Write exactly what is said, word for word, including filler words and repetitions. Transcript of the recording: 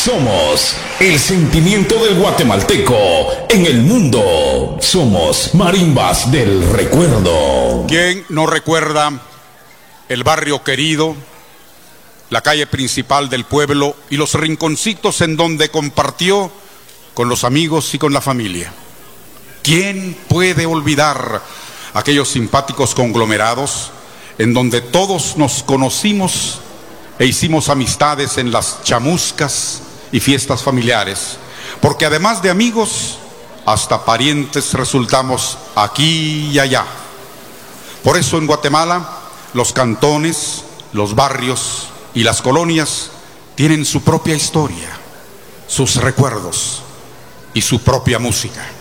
Somos el sentimiento del guatemalteco en el mundo. Somos marimbas del recuerdo. ¿Quién no recuerda el barrio querido, la calle principal del pueblo y los rinconcitos en donde compartió con los amigos y con la familia? ¿Quién puede olvidar aquellos simpáticos conglomerados en donde todos nos conocimos e hicimos amistades en las chamuscas y fiestas familiares? Porque además de amigos, hasta parientes resultamos aquí y allá. Por eso en Guatemala, los cantones, los barrios y las colonias tienen su propia historia, sus recuerdos y su propia música.